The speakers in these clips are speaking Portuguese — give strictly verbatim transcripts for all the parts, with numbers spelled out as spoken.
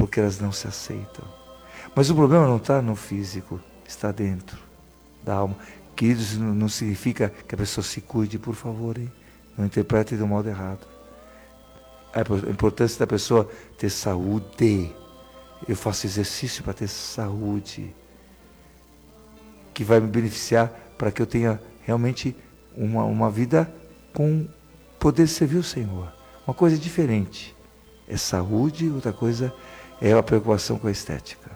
porque elas não se aceitam. Mas o problema não está no físico, está dentro da alma. Queridos, não, não significa que a pessoa se cuide, por favor, hein? Não interprete do modo errado. A importância da pessoa ter saúde. Eu faço exercício para ter saúde, que vai me beneficiar para que eu tenha realmente uma, uma vida com poder servir o Senhor. Uma coisa diferente é saúde, outra coisa é a preocupação com a estética.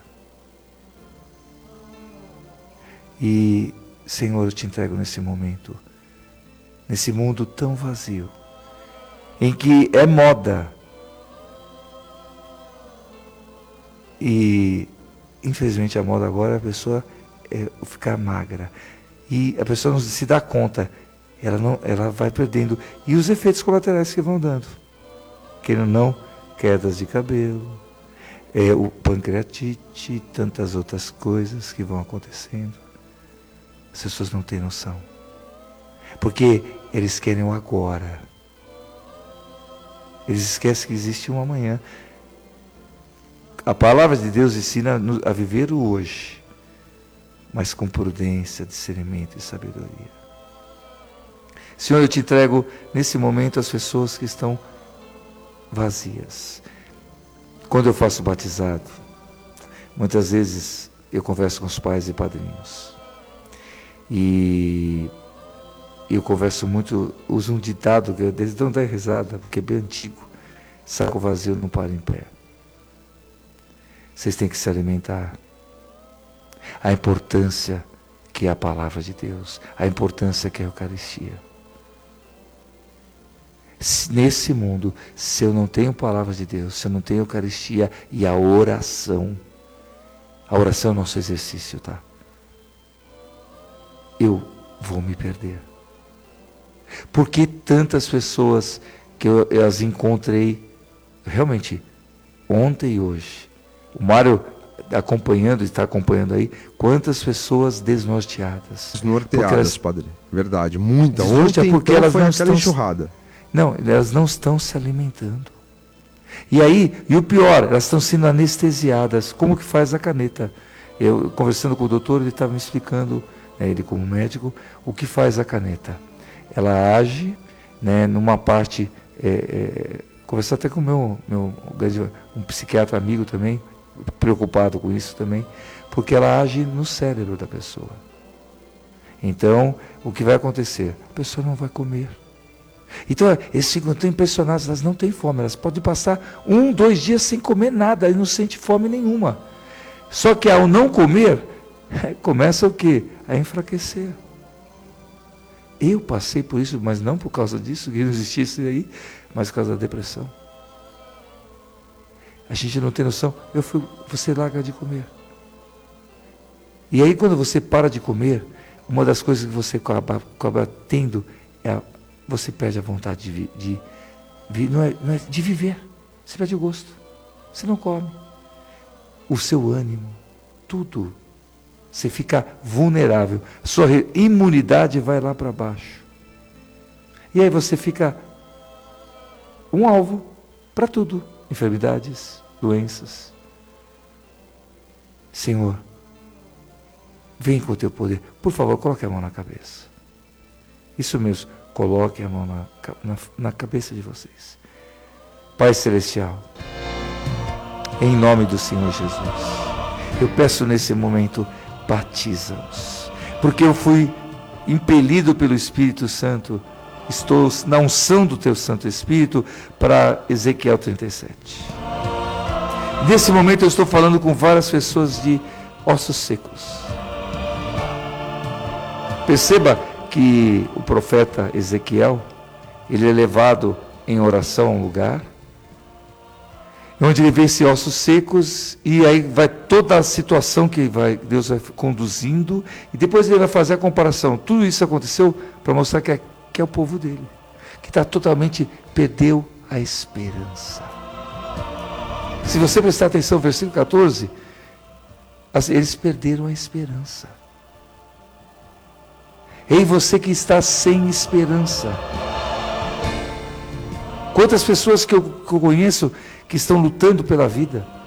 E, Senhor, eu te entrego nesse momento, nesse mundo tão vazio, em que é moda, e infelizmente a moda agora, a pessoa é ficar magra, e a pessoa não se dá conta, ela, não, ela vai perdendo, e os efeitos colaterais que vão dando, querendo não, quedas de cabelo, é, o pancreatite, tantas outras coisas que vão acontecendo. As pessoas não têm noção, porque eles querem o agora, eles esquecem que existe um amanhã. A palavra de Deus ensina a viver o hoje, mas com prudência, discernimento e sabedoria. Senhor, eu te entrego nesse momento as pessoas que estão vazias. Quando eu faço batizado, muitas vezes eu converso com os pais e padrinhos. E eu converso muito, uso um ditado que eles não dão risada, porque é bem antigo. Saco vazio não para em pé. Vocês têm que se alimentar. A importância que é a palavra de Deus, a importância que é a Eucaristia. Nesse mundo, se eu não tenho palavra de Deus, se eu não tenho Eucaristia e a oração, a oração é o nosso exercício, tá? Eu vou me perder. Por que tantas pessoas que eu, eu as encontrei, realmente, ontem e hoje, o Mário acompanhando, está acompanhando aí, quantas pessoas desnorteadas. Desnorteadas, elas, padre. Verdade, muita. Ontem porque então, elas foi não aquela estão, enxurrada. Não, elas não estão se alimentando. E aí, e o pior, elas estão sendo anestesiadas. Como que faz a caneta? Eu, conversando com o doutor, ele estava me explicando, né, ele como médico, o que faz a caneta. Ela age, né, numa parte, é, é, conversar até com o meu, meu um psiquiatra amigo também, preocupado com isso também, porque ela age no cérebro da pessoa. Então, o que vai acontecer? A pessoa não vai comer. Então, eles ficam tão impressionados, elas não têm fome, elas podem passar um, dois dias sem comer nada, e não sente fome nenhuma. Só que ao não comer, começa o quê? A enfraquecer. Eu passei por isso, mas não por causa disso, que não existisse aí, mas por causa da depressão. A gente não tem noção, eu fui, você larga de comer. E aí quando você para de comer, uma das coisas que você acaba, acaba tendo é a, você perde a vontade de, de, de, não é, não é, de viver. Você perde o gosto. Você não come. O seu ânimo, tudo. Você fica vulnerável. Sua imunidade vai lá para baixo. E aí você fica um alvo para tudo. Enfermidades, doenças. Senhor, vem com o teu poder. Por favor, coloque a mão na cabeça. Isso mesmo, coloque a mão na, na, na cabeça de vocês. Pai Celestial, em nome do Senhor Jesus, eu peço nesse momento, batiza-os, porque eu fui impelido pelo Espírito Santo, estou na unção do teu Santo Espírito para Ezequiel trinta e sete. Nesse momento eu estou falando com várias pessoas de ossos secos. Perceba que o profeta Ezequiel, ele é levado em oração a um lugar, onde ele vê esses ossos secos, e aí vai toda a situação que vai, Deus vai conduzindo, e depois ele vai fazer a comparação. Tudo isso aconteceu para mostrar que é, que é o povo dele, que está totalmente, perdeu a esperança. Se você prestar atenção no versículo catorze, eles perderam a esperança. Ei, você que está sem esperança. Quantas pessoas que eu, que eu conheço que estão lutando pela vida,